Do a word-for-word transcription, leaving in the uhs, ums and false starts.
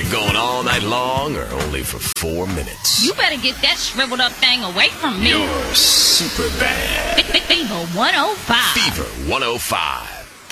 Going all night long or only for four minutes? You better get that shriveled up thing away from me. You're super bad. Fever one oh five. Fever one oh five.